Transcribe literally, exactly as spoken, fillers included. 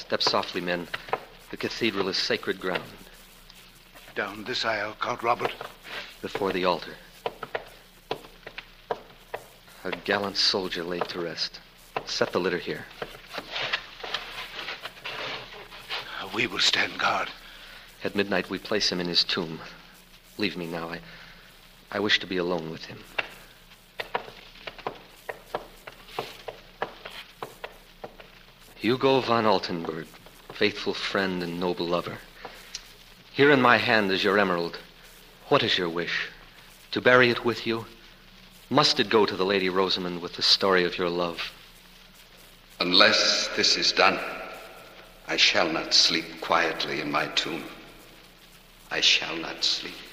Step softly, men. The cathedral is sacred ground. Down this aisle, Count Robert. Before the altar. A gallant soldier laid to rest. Set the litter here. We will stand guard. At midnight, we place him in his tomb. Leave me now. I, I wish to be alone with him. Hugo von Altenburg, faithful friend and noble lover. Here in my hand is your emerald. What is your wish? To bury it with you? Must it go to the Lady Rosamond with the story of your love? Unless this is done, I shall not sleep quietly in my tomb. I shall not sleep.